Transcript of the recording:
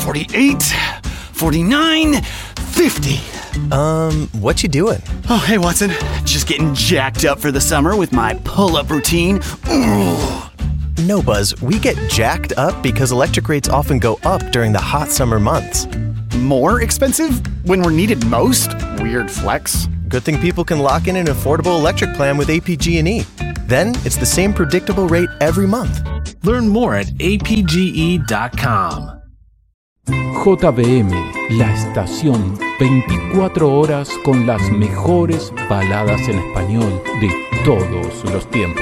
48, 49, 50. What you doing? Oh, hey, Watson. Just getting jacked up for the summer with my pull-up routine. Ooh. No, Buzz, we get jacked up because electric rates often go up during the hot summer months. More expensive when we're needed most? Weird flex. Good thing people can lock in an affordable electric plan with APG&E. Then it's the same predictable rate every month. Learn more at apge.com. JBM, la estación 24 horas con las mejores baladas en español de todos los tiempos.